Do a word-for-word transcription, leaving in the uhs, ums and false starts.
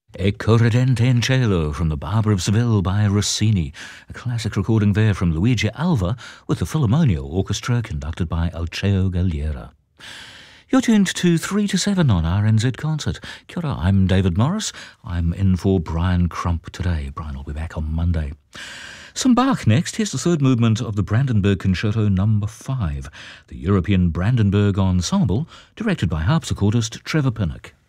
E corridente in cielo from The Barber of Seville by Rossini, a classic recording there from Luigi Alva with the Philharmonia Orchestra conducted by Alceo Galliera. You're tuned to three to seven on R N Z Concert. Kia ora, I'm David Morris. I'm in for Brian Crump today. Brian will be back on Monday. Some Bach next. Here's the third movement of the Brandenburg Concerto number five, the European Brandenburg Ensemble, directed by harpsichordist Trevor Pinnock.